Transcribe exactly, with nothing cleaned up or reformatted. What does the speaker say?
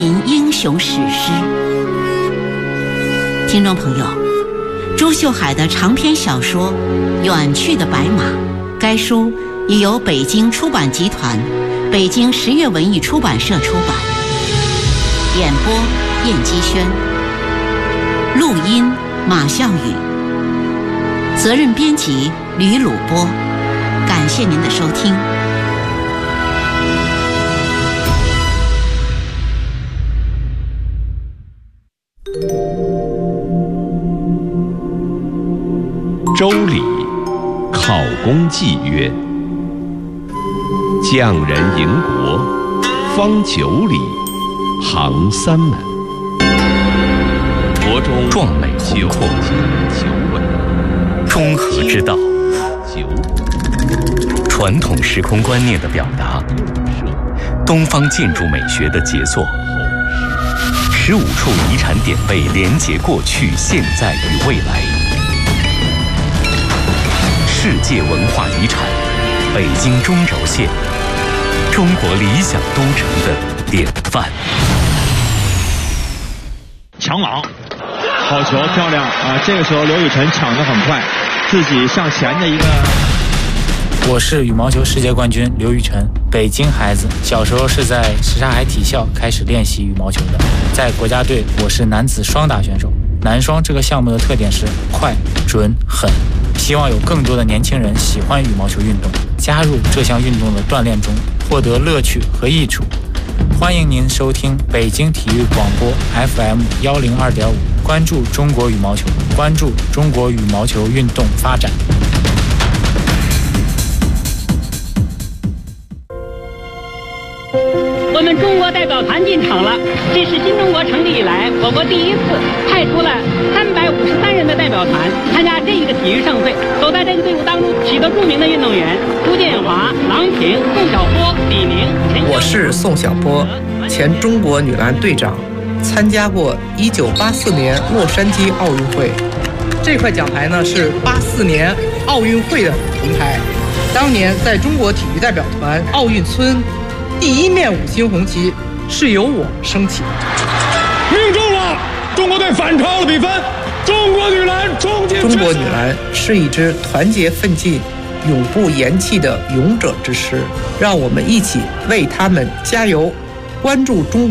英雄史诗。听众朋友，朱秀海的长篇小说《远去的白马》，该书已由北京出版集团、北京十月文艺出版社出版。演播：燕姬轩，录音：马笑宇，责任编辑：吕鲁波。感谢您的收听。 周礼考公记曰：匠人营国，方九里，行三门。国中壮美宏阔， 九尾， 中和之道， 九传统时空观念的表达，东方建筑美学的杰作，十五处遗产典贝连结过去、现在与未来。世界文化遗产，北京中轴线，中国理想都城的典范。 抢网，好球，漂亮啊！这个时候刘雨辰抢得很快，自己向前的一个。 我是羽毛球世界冠军刘雨辰，北京孩子，小时候是在什刹海体校开始练习羽毛球的，在国家队我是男子双打选手。男双这个项目的特点是快、准、狠，希望有更多的年轻人喜欢羽毛球运动，加入这项运动的锻炼中，获得乐趣和益处。欢迎您收听北京体育广播 F M 一零二点五，关注中国羽毛球，关注中国羽毛球运动发展。 我们中国代表团进场了，这是新中国成立以来我国第一次派出了三百五十三人的代表团参加这一个体育盛会。走在这个队伍当中，许多著名的运动员：朱建华、郎平、宋晓波、李宁。 我是宋晓波，前中国女篮队长，参加过一九八四年洛杉矶奥运会。这块奖牌呢是八四年奥运会的铜牌，当年在中国体育代表团奥运村。第一面五星红旗是由我升起的。 命中了，中国队反超了比分，中国女篮冲进。 中国女篮是一支团结奋进、永不言弃的勇者之师，让我们一起为他们加油，关注中。